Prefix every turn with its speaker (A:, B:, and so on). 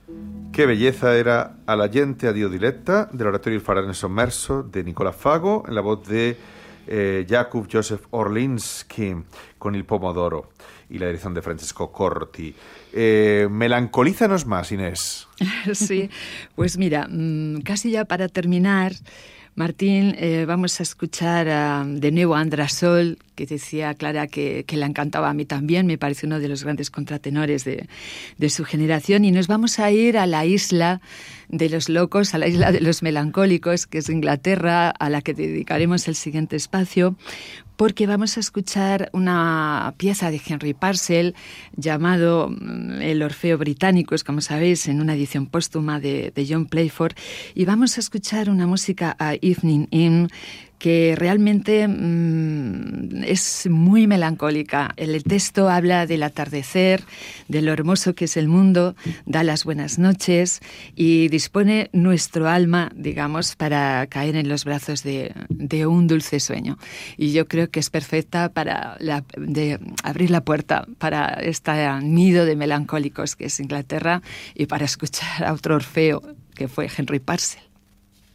A: Qué belleza era A la gente a Dio diletta, del oratorio Il Farane Sommerso de Nicola Fago, en la voz de Jakub Joseph Orlinsky, con Il Pomodoro, y la dirección de Francesco Corti. Melancolízanos más, Inés.
B: Sí, pues mira, casi ya para terminar, Martín, vamos a escuchar de nuevo a Andrasol, que decía Clara que la encantaba a mí también, me parece uno de los grandes contratenores de su generación, y nos vamos a ir a la isla de los locos, a la isla de los melancólicos, que es Inglaterra, a la que dedicaremos el siguiente espacio, porque vamos a escuchar una pieza de Henry Purcell llamado El Orfeo Británico, como sabéis, en una edición póstuma de John Playford, y vamos a escuchar una música a Evening Hymn que realmente es muy melancólica. El texto habla del atardecer, de lo hermoso que es el mundo, da las buenas noches y dispone nuestro alma, digamos, para caer en los brazos de un dulce sueño. Y yo creo que es perfecta para abrir la puerta para este nido de melancólicos que es Inglaterra y para escuchar a otro Orfeo, que fue Henry Purcell.